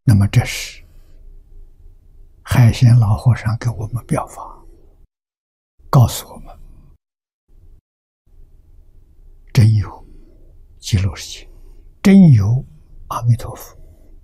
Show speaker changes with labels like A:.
A: 那么这是海鲜老和尚给我们表法，告诉我们真有极乐世界，真有阿弥陀佛。